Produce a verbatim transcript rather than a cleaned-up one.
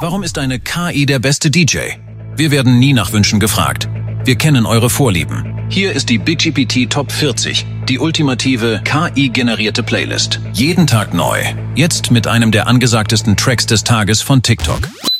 Warum ist eine K I der beste D J? Wir werden nie nach Wünschen gefragt. Wir kennen eure Vorlieben. Hier ist die BigGPT Top vierzig, die ultimative K I-generierte Playlist. Jeden Tag neu. Jetzt mit einem der angesagtesten Tracks des Tages von TikTok.